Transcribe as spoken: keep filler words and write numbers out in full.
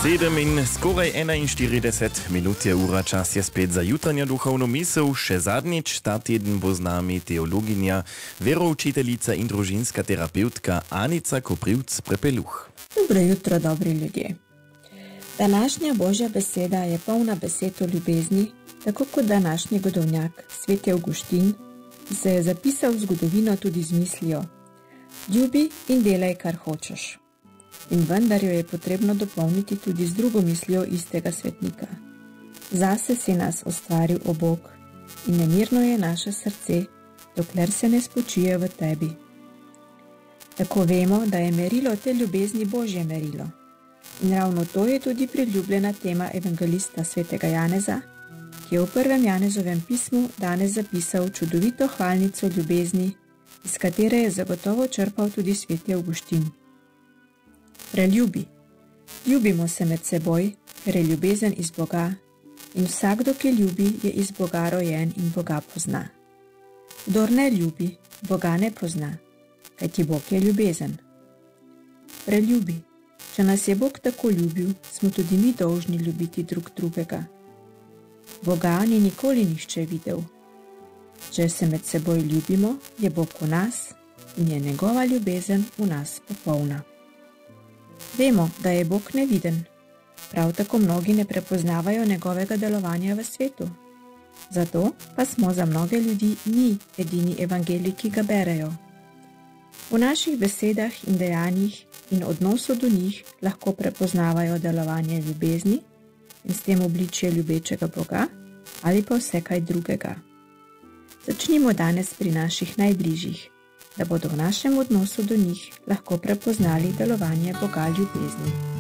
Sedem in skoraj enainštirideset minut je ura, čas je spet za jutranjo duhovno misel. Še zadnjič, ta teden bo z nami teologinja, veroučiteljica in družinska terapeutka Anica Koprivc-Prepeluh. Dobro jutro, dobri ljudje. Današnja Božja beseda je polna besed o ljubezni, tako kot današnji godovnjak, sveti Avguštin, ki se je zapisal v zgodovino tudi z mislijo: ljubi in delaj, kar hočeš. In vendar jo je potrebno dopolniti tudi z drugo mislijo istega svetnika. Zase si nas ustvaril, o Bog, in nemirno je naše srce, dokler se ne spočije v tebi. Tako vemo, da je merilo te ljubezni Božje merilo. In ravno to je tudi priljubljena tema evangelista svetega Janeza, ki je v prvem Janezovem pismu danes zapisal čudovito hvalnico ljubezni, iz katere je zagotovo črpal tudi sveti Avguštin. Preljubi. Ljubimo se med seboj, ker je ljubezen iz Boga, in vsakdo, ki ljubi, je iz Boga rojen in Boga pozna. Kdor ne ljubi, Boga ne pozna, kajti Bog je ljubezen. Preljubi. Če nas je Bog tako ljubil, smo tudi mi dolžni ljubiti drug drugega. Boga ni nikoli nihče videl. Če se med seboj ljubimo, je Bog v nas in je njegova ljubezen v nas popolna. Vemo, da je Bog neviden, prav tako mnogi ne prepoznavajo njegovega delovanja v svetu. Zato pa smo za mnoge ljudi mi edini evangelij, ki ga berejo. V naših besedah in dejanjih in odnosu do njih lahko prepoznavajo delovanje ljubezni in s tem obličje ljubečega Boga ali pa vse kaj drugega. Začnimo danes pri naših najbližjih, da bodo v našem odnosu do njih lahko prepoznali delovanje Boga ljubezni.